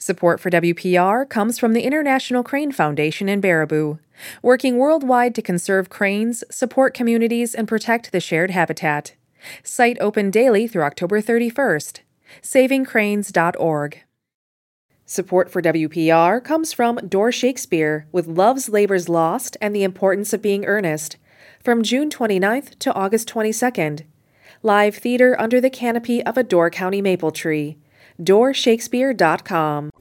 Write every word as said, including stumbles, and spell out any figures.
Support for W P R comes from the International Crane Foundation in Baraboo, working worldwide to conserve cranes, support communities, and protect the shared habitat. Site open daily through October thirty-first. saving cranes dot org. Support for W P R comes from Door Shakespeare with Love's Labor's Lost and the Importance of Being Earnest, from June twenty-ninth to August twenty-second. Live theater under the canopy of a Door County maple tree. door shakespeare dot com.